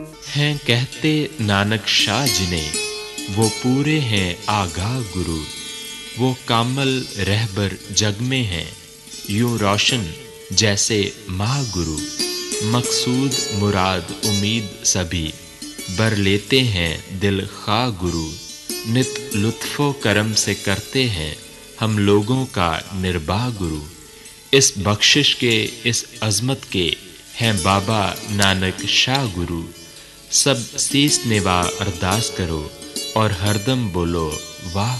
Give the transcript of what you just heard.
हैं कहते नानक शाह जिन्हें, वो पूरे हैं आगाह गुरु। वो कामल रहबर जग में हैं, यूं रोशन जैसे महागुरु। मकसूद मुराद उम्मीद सभी, बर लेते हैं दिल खा गुरु। नित लुत्फो करम से करते हैं, हम लोगों का निर्बाह गुरु। इस बख्शिश के, इस अज़मत के हैं बाबा नानक शाह गुरु। सब सीस नेवा अरदास करो और हरदम बोलो वाह